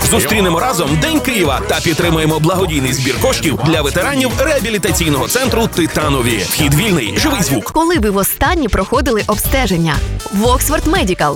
Зустрінемо разом День Києва та підтримуємо благодійний збір коштів для ветеранів реабілітаційного центру «Титанові». Вхід вільний, живий звук. Коли ви востаннє проходили обстеження? В Oxford Medical.